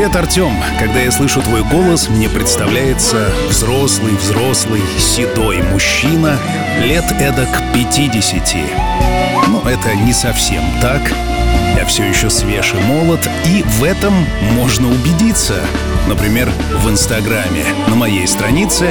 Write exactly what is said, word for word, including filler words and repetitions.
Привет, Артем. Когда я слышу твой голос, мне представляется взрослый-взрослый седой мужчина лет эдак пятидесяти. Но это не совсем так. Я все еще свеж и молод, и в этом можно убедиться. Например, в Инстаграме на моей странице